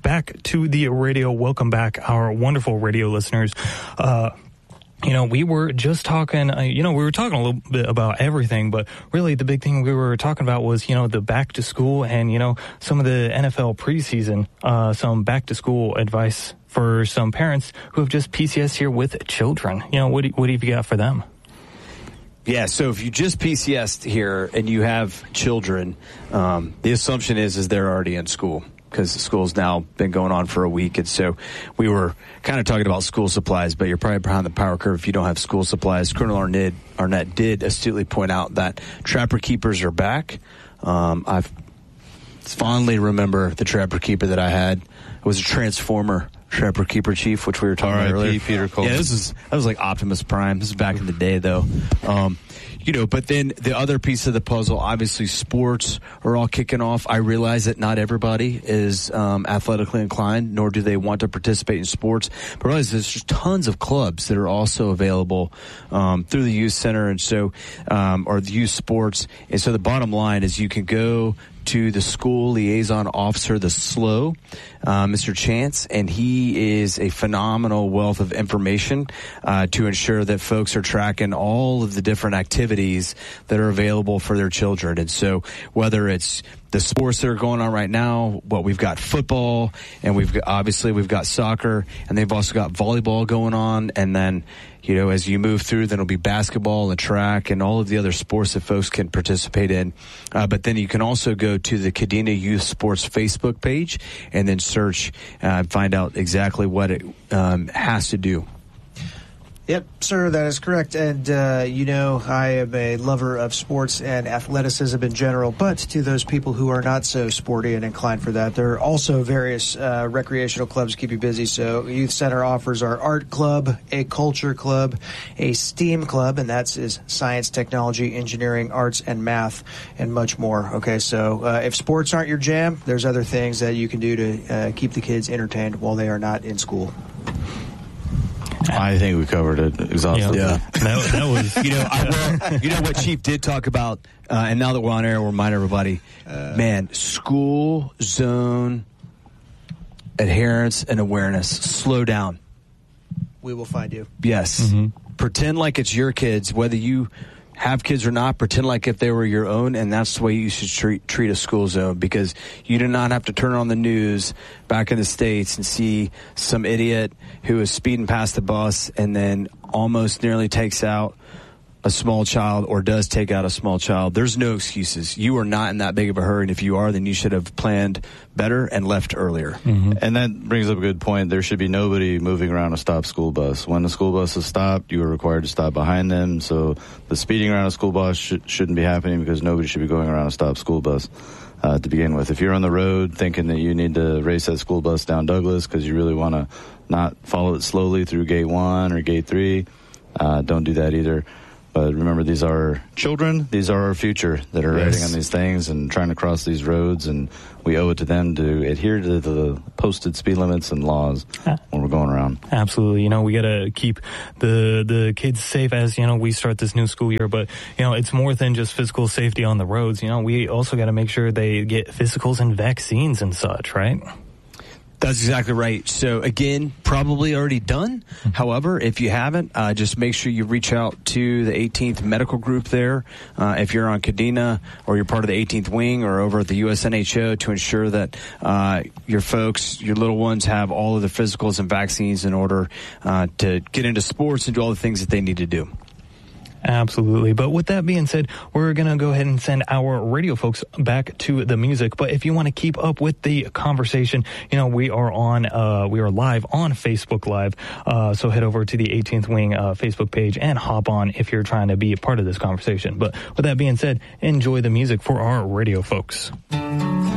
back to the radio. Welcome back, our wonderful radio listeners. We were just talking, we were talking a little bit about everything, but really the big thing we were talking about was, the back to school and, some of the NFL preseason, some back to school advice for some parents who have just PCS here with children. What have you got for them? Yeah, so if you just PCS'd here and you have children, the assumption is they're already in school, because school's now been going on for a week. And so we were kind of talking about school supplies, but you're probably behind the power curve if you don't have school supplies. Colonel Arnett did astutely point out that Trapper Keepers are back. I fondly remember the Trapper Keeper that I had. It was a Transformer Trapper Keeper Chief, which we were talking about earlier. Peter Coleman. Yeah, that was like Optimus Prime. This is back in the day, though. But then the other piece of the puzzle, obviously sports are all kicking off. I realize that not everybody is athletically inclined, nor do they want to participate in sports. But I realize there's just tons of clubs that are also available through the youth center, and so or the youth sports. And so the bottom line is you can go to the school liaison officer, the SLO, Mr. Chance, and he is a phenomenal wealth of information to ensure that folks are tracking all of the different activities that are available for their children. And so whether it's the sports that are going on right now, we've got football, and we've got soccer, and they've also got volleyball going on, and then as you move through, then it'll be basketball and track and all of the other sports that folks can participate in. But then you can also go to the Kadena Youth Sports Facebook page and then search and find out exactly what it has to do. Yep, sir, that is correct. And, I am a lover of sports and athleticism in general, but to those people who are not so sporty and inclined for that, there are also various recreational clubs to keep you busy. So Youth Center offers our art club, a culture club, a STEAM club, and that's science, technology, engineering, arts, and math, and much more. Okay, so if sports aren't your jam, there's other things that you can do to keep the kids entertained while they are not in school. I think we covered it exhaustively. Yeah. That was, what Chief did talk about, and now that we're on air, we'll remind everybody, school zone adherence and awareness. Slow down. We will find you. Yes. Mm-hmm. Pretend like it's your kids, whether you have kids or not. Pretend like if they were your own, and that's the way you should treat a school zone, because you do not have to turn on the news back in the States and see some idiot who is speeding past the bus and then almost nearly takes out a small child or does take out a small child. There's no excuses. You are not in that big of a hurry, and if you are, then you should have planned better and left earlier. Mm-hmm. And that brings up a good point. There should be nobody moving around a stopped school bus. When the school bus is stopped, you are required to stop behind them. So the speeding around a school bus shouldn't be happening, because nobody should be going around a stopped school bus to begin with. If you're on the road thinking that you need to race that school bus down Douglas because you really want to not follow it slowly through gate 1 or gate 3, don't do that either. But remember, these are children. These are our future that are riding on these things and trying to cross these roads, and we owe it to them to adhere to the posted speed limits and laws when we're going around. Absolutely. We got to keep the kids safe as, we start this new school year. But, it's more than just physical safety on the roads. We also got to make sure they get physicals and vaccines and such, right? That's exactly right. So, again, probably already done. Mm-hmm. However, if you haven't, just make sure you reach out to the 18th Medical Group there. If you're on Kadena or you're part of the 18th Wing or over at the USNHO, to ensure that your folks, your little ones, have all of the physicals and vaccines in order to get into sports and do all the things that they need to do. Absolutely. But with that being said, we're going to go ahead and send our radio folks back to the music. But if you want to keep up with the conversation, we are live on Facebook Live. So head over to the 18th Wing Facebook page and hop on if you're trying to be a part of this conversation. But with that being said, enjoy the music for our radio folks.